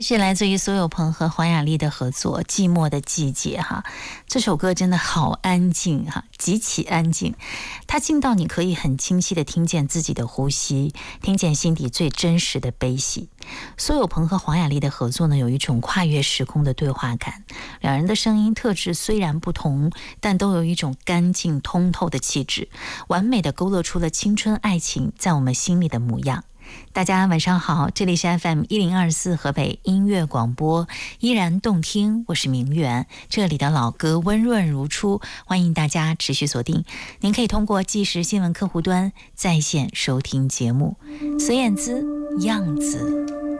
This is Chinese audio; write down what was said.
是来自于苏有朋和黄雅莉的合作《寂寞的季节》哈，这首歌真的好安静哈，极其安静，它静到你可以很清晰的听见自己的呼吸，听见心底最真实的悲喜。苏有朋和黄雅莉的合作呢，有一种跨越时空的对话感，两人的声音特质虽然不同，但都有一种干净通透的气质，完美的勾勒出了青春爱情在我们心里的模样。大家晚上好，这里是 FM1024 河北音乐广播，依然动听，我是明媛，这里的老歌温润如初，欢迎大家持续锁定。您可以通过即时新闻客户端在线收听节目。孙燕姿样子。